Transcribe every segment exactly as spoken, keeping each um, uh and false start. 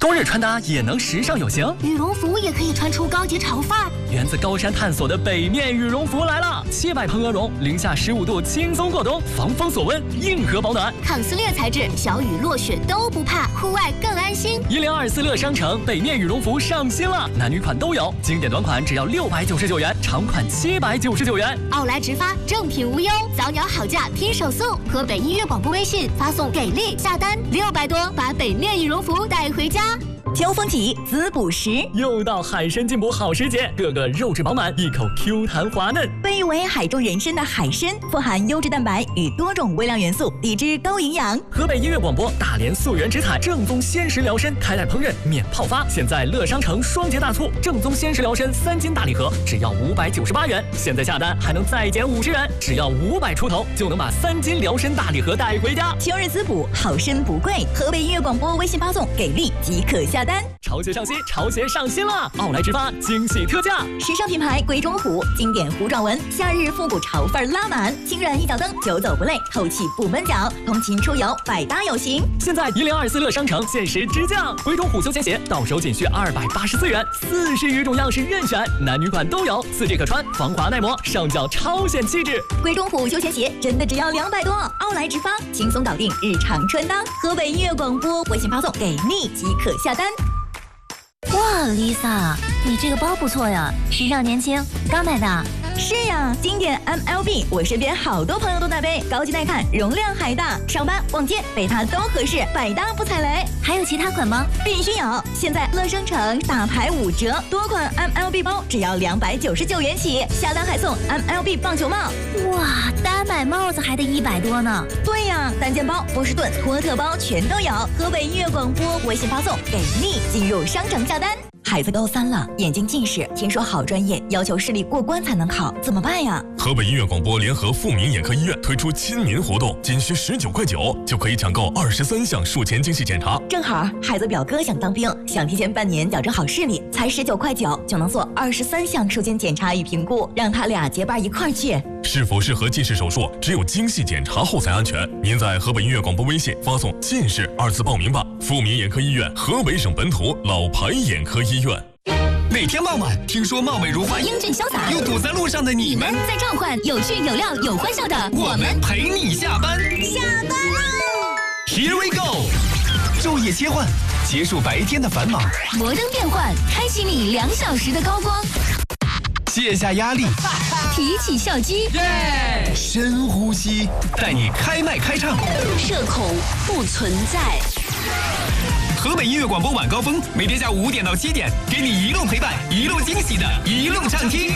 冬日穿搭也能时尚有型， 羽绒服也可以穿出高级潮范儿。 源自高山探索的北面羽绒服来了，七百蓬鹅绒，零下十五度轻松过冬，防风锁温，硬核保暖， 抗撕裂材质，小雨落雪都不怕，户外更安心。 一零二四乐商城北面羽绒服上新了，男女款都有，经典短款只要六百九十九元，长款七百九十九元。 奥莱直发，正品无忧，早鸟好价拼手速，河北音乐广播微信发送给力下单六百多，把北面羽绒服带回家。 秋风起，滋补食。 又到海参进补好时节，个个肉质饱满，一口 Q 弹滑嫩。 被誉为海中人参的海参，富含优质蛋白与多种微量元素，抵制高营养。 河北音乐广播大连溯源直采正宗鲜食疗参，开袋烹饪免泡发。现在乐商城双节大促，正宗鲜食疗参三斤大礼盒只要五百九十八元，现在下单还能再减五十元，只要五百出头就能把三斤疗参大礼盒带回家。 秋日滋补，好参不贵。河北音乐广播微信发送给力即可下单。 潮鞋上新，潮鞋上新了！奥莱直发惊喜特价， 时尚品牌鬼冢虎，经典虎爪纹，夏日复古潮范拉满，轻软一脚蹬，久走不累，透气不闷脚，通勤出游百搭有型。 现在一零二四乐商城限时直降，鬼冢虎休闲鞋到手仅需二百八十四元，四十余种样式任选，男女款都有，四季可穿，防滑耐磨，上脚超显气质。 鬼冢虎休闲鞋真的只要两百多，奥莱直发轻松搞定日常穿搭。河北音乐广播微信发送给力即可下单。 哇 ，Lisa， 你这个包不错呀，时尚年轻，刚买的。 是呀，经典 M L B， 我身边好多朋友都在背，高级耐看，容量还大，上班逛街背它都合适，百搭不踩雷。 还有其他款吗？ 必须有！现在乐商城大牌五折，多款 M L B 包只要两百九十九元起，下单还送 M L B 棒球帽。 哇，单买帽子还得一百多呢。 对呀，单肩包、波士顿、托特包全都有。河北音乐广播微信发送给力，进入商城下单。孩子高三了，眼睛近视，听说好专业要求视力过关才能考，怎么办呀？ 河北音乐广播联合富民眼科医院推出亲民活动，仅需十九块九就可以抢购二十三项术前精细检查。 正好孩子表哥想当兵，想提前半年矫正好视力，才十九块九就能做二十三项术前检查与评估，让他俩结伴一块儿去。 是否适合近视手术，只有精细检查后才安全。您在河北音乐广播微信发送近视二字报名吧。富民眼科医院，河北省本土老牌眼科医院。 每天傍晚，听说貌美如花、 英俊潇洒又堵在路上的你们， 在召唤有趣、有料、有欢笑的我们陪你下班。 下班喽 ！Here we go！ 昼夜切换，结束白天的繁忙。 摩登变换，开启你两小时的高光。 卸下压力， 提起笑肌， 耶！深呼吸，带你开麦开唱。 社恐不存在。 河北音乐广播晚高峰，每天下午五点到七点，给你一路陪伴、一路惊喜的一路畅听。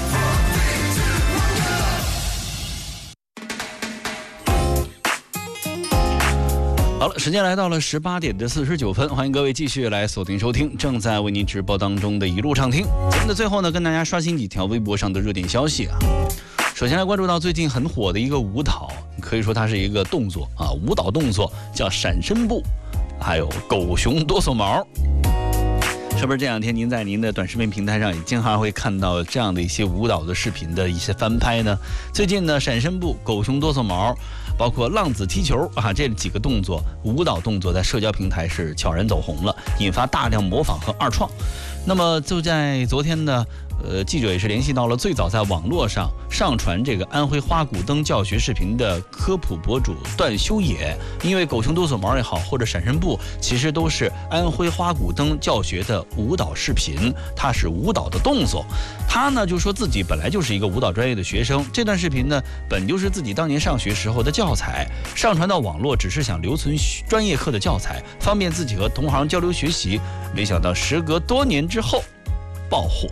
好了，时间来到了十八点的四十九分，欢迎各位继续来锁定收听正在为您直播当中的一路畅听。节目的最后呢，跟大家刷新几条微博上的热点消息啊。首先来关注到最近很火的一个舞蹈，可以说它是一个动作啊，舞蹈动作叫闪身步，还有狗熊哆嗦毛。是不是这两天您在您的短视频平台上也经常会看到这样的一些舞蹈的视频的一些翻拍呢？最近呢，闪身步、狗熊哆嗦毛，包括浪子踢球啊，这几个动作舞蹈动作在社交平台是悄然走红了，引发大量模仿和二创。那么就在昨天呢，呃，记者也是联系到了最早在网络上上传这个安徽花鼓灯教学视频的科普博主段修野，因为狗熊哆嗦毛也好，或者闪身步，其实都是安徽花鼓灯教学的舞蹈视频，它是舞蹈的动作。他呢就说自己本来就是一个舞蹈专业的学生，这段视频呢本就是自己当年上学时候的教材，上传到网络只是想留存专业课的教材，方便自己和同行交流学习，没想到时隔多年之后爆火。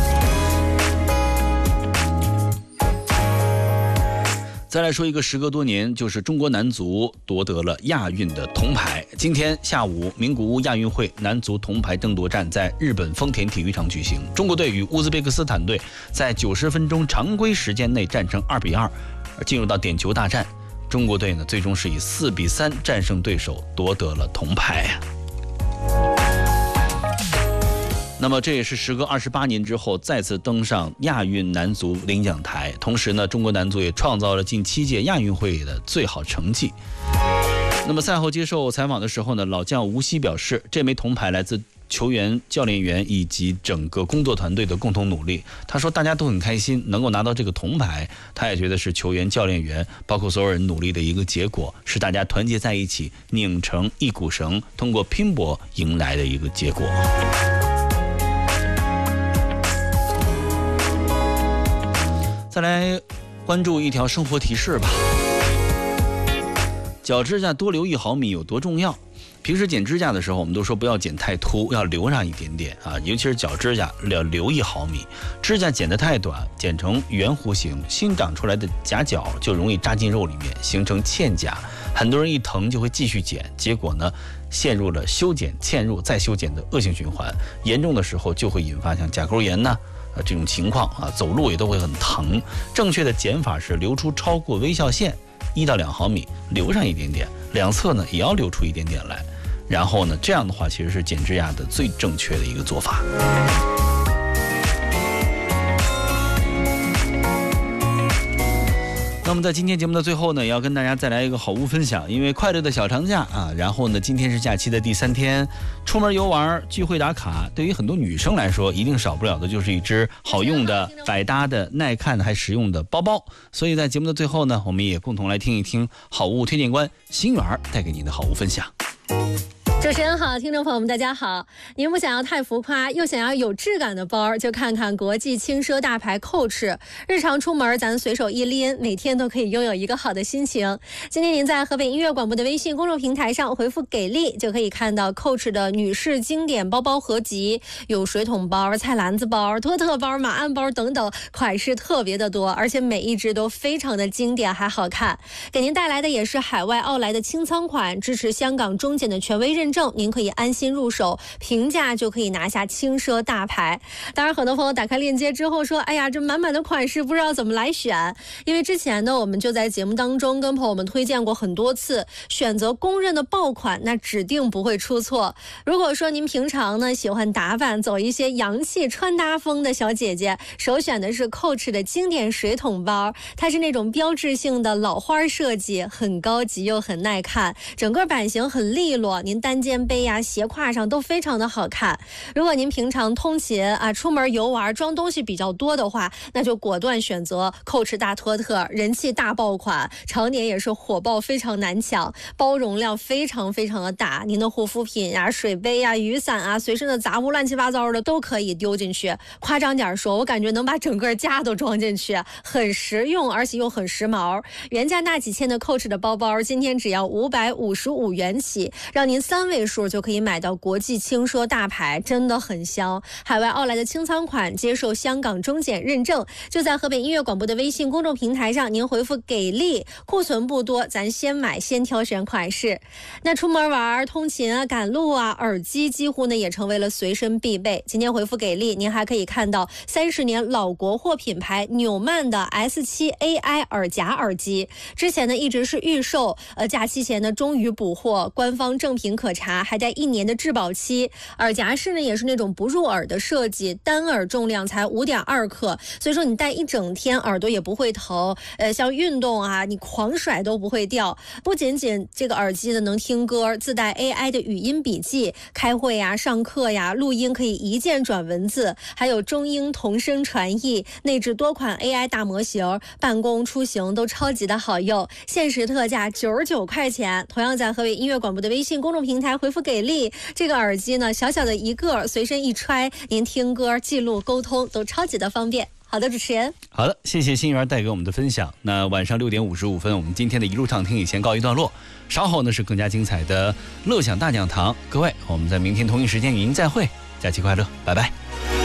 再来说一个时隔多年，就是中国男足夺得了亚运的铜牌。今天下午，名古屋亚运会男足铜牌争夺战在日本丰田体育场举行。中国队与乌兹别克斯坦队在九十分钟常规时间内战成二比二，进入到点球大战。中国队呢，最终是以四比三战胜对手，夺得了铜牌。那么这也是时隔二十八年之后再次登上亚运男足领奖台，同时呢，中国男足也创造了近七届亚运会的最好成绩。那么赛后接受采访的时候呢，老将吴曦表示，这枚铜牌来自球员、教练员以及整个工作团队的共同努力。他说大家都很开心能够拿到这个铜牌，他也觉得是球员、教练员包括所有人努力的一个结果，是大家团结在一起拧成一股绳，通过拼搏迎来的一个结果。再来关注一条生活提示吧。脚指甲多留一毫米有多重要？平时剪指甲的时候，我们都说不要剪太秃，要留上一点点啊，尤其是脚指甲要留一毫米。指甲剪得太短，剪成圆弧形，新长出来的甲角就容易扎进肉里面，形成嵌甲。很多人一疼就会继续剪，结果呢，陷入了修剪、嵌入再修剪的恶性循环。严重的时候就会引发像甲沟炎呢、呃、这种情况啊，走路也都会很疼。正确的剪法是留出超过微笑线一到两毫米，留上一点点，两侧呢也要留出一点点来。然后呢，这样的话其实是剪指甲的最正确的一个做法。那么在今天节目的最后呢，也要跟大家再来一个好物分享。因为快乐的小长假啊，然后呢，今天是假期的第三天，出门游玩、聚会打卡，对于很多女生来说，一定少不了的就是一只好用的、百搭的、耐看还实用的包包。所以在节目的最后呢，我们也共同来听一听好物推荐官心源带给您的好物分享。 主持人好，听众朋友们大家好。您不想要太浮夸，又想要有质感的包，就看看国际轻奢大牌 Coach。日常出门咱随手一拎，每天都可以拥有一个好的心情。今天您在河北音乐广播的微信公众平台上回复给力，就可以看到 Coach 的女士经典包包合集，有水桶包、菜篮子包、托特包、马鞍包等等，款式特别的多，而且每一只都非常的经典还好看。给您带来的也是海外奥莱的清仓款，支持香港中检的权威认证，您可以安心入手，平价就可以拿下轻奢大牌。当然很多朋友打开链接之后说，哎呀，这满满的款式不知道怎么来选。因为之前呢，我们就在节目当中跟朋友们推荐过很多次，选择公认的爆款，那指定不会出错。如果说您平常呢喜欢打扮，走一些洋气穿搭风的小姐姐，首选的是 Coach 的经典水桶包，它是那种标志性的老花设计，很高级又很耐看，整个版型很利落，您单肩背呀、斜挎上都非常的好看。如果您平常通勤啊、出门游玩装东西比较多的话，那就果断选择 Coach 大托特，人气大爆款，常年也是火爆，非常难抢，包容量非常非常的大，您的护肤品呀、水杯呀、雨伞啊、随身的杂物乱七八糟的都可以丢进去。夸张点说，我感觉能把整个家都装进去，很实用，而且又很时髦。原价大几千的 Coach 的包包，今天只要五百五十五元起，让您三位数就可以买到国际轻奢大牌，真的很香。海外奥莱的清仓款接受香港中检认证，就在河北音乐广播的微信公众平台上，您回复给力，库存不多，咱先买先挑选款式。那出门玩、通勤啊、赶路啊，耳机几乎呢也成为了随身必备。今天回复给力，您还可以看到三十年老国货品牌纽曼的 S 七 A I 耳夹耳机，之前呢一直是预售，呃，假期前呢终于补货，官方正品可查，还带一年的质保期。耳夹式呢也是那种不入耳的设计，单耳重量才 五点二克，所以说你戴一整天耳朵也不会疼，呃，像运动啊你狂甩都不会掉。不仅仅这个耳机呢能听歌，自带 A I 的语音笔记，开会呀、上课呀、录音可以一键转文字，还有中英同声传译，内置多款 A I 大模型，办公出行都超级的好用。限时特价九十九块钱，同样在河北音乐广播的微信公众平台回复给力，这个耳机呢小小的一个，随身一揣，您听歌、记录、沟通都超级的方便。好的，主持人。 好的，谢谢心源带给我们的分享。那晚上六点五十五分，我们今天的一路畅听已先告一段落，稍后呢是更加精彩的乐享大讲堂。各位，我们在明天同一时间与您再会，假期快乐，拜拜。